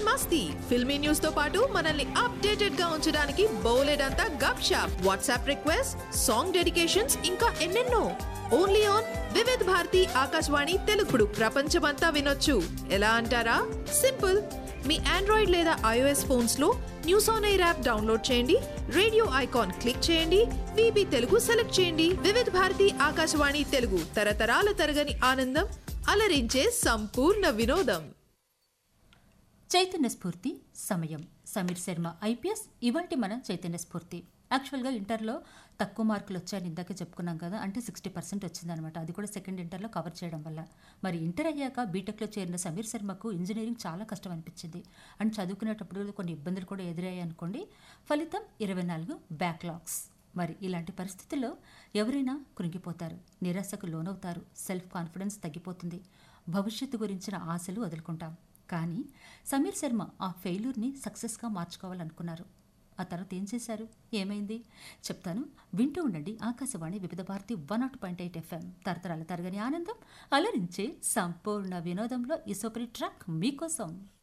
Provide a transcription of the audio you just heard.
And Masti filmy news తో పాటు మనల్ని అప్డేటెడ్ గా ఉంచడానికి బోలెడంతా గప్ shop WhatsApp request song dedications ఇంకా ఎన్నెన్నో ఓన్లీ ఆన్ వివిధ్ భారతి ఆకాశవాణి తెలుగుడు ప్రపంచమంతా వినొచ్చు ఎలా అంటారా సింపుల్ మీ ఆండ్రాయిడ్ లేదా ఐఓఎస్ ఫోన్స్ లో news on air app download చేయండి రేడియో ఐకాన్ క్లిక్ చేయండి విబి తెలుగు సెలెక్ట్ చేయండి వివిధ భారతి ఆకాశవాణి తెలుగు తరతరాల తరగని ఆనందం అలరించే సంపూర్ణ వినోదం. చైతన్య స్ఫూర్తి సమయం. సమీర్ శర్మ ఐపీఎస్ ఇవాల్టి మన చైతన్య స్ఫూర్తి. యాక్చువల్గా ఇంటర్లో తక్కువ మార్కులు వచ్చాయని ఇందాకే చెప్పుకున్నాం కదా, అంటే 60% వచ్చిందనమాట. అది కూడా సెకండ్ ఇంటర్లో కవర్ చేయడం వల్ల. మరి ఇంటర్ అయ్యాక బీటెక్లో చేరిన సమీర్ శర్మకు ఇంజనీరింగ్ చాలా కష్టం అనిపించింది. అండ్ చదువుకునేటప్పుడు కొన్ని ఇబ్బందులు కూడా ఎదురయ్యాయి అనుకోండి. ఫలితం 24 బ్యాక్లాగ్స్. మరి ఇలాంటి పరిస్థితుల్లో ఎవరైనా కృంగిపోతారు, నిరాశకు లోనవుతారు, సెల్ఫ్ కాన్ఫిడెన్స్ తగ్గిపోతుంది, భవిష్యత్తు గురించిన ఆశలు వదులుకుంటాం. కానీ సమీర్ శర్మ ఆ ఫెయిల్యూర్ని సక్సెస్గా మార్చుకోవాలనుకున్నారు. ఆ తర్వాత ఏం చేశారు, ఏమైంది చెప్తాను, వింటూ ఉండండి. ఆకాశవాణి వివిధ భారతి 101.8 FM తరతరాల తరగని ఆనందం అలరించే సంపూర్ణ వినోదంలో ఈ సూపర్ ట్రాక్ మీకోసం.